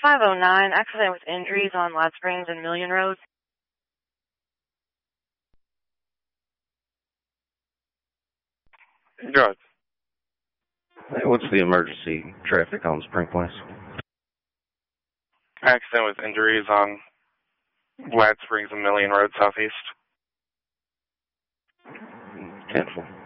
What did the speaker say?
509, accident with injuries on Lad Springs and Million Road. Good. Hey, what's the emergency traffic on Spring Place? Accident with injuries on Lad Springs and Million Road Southeast. 10-4.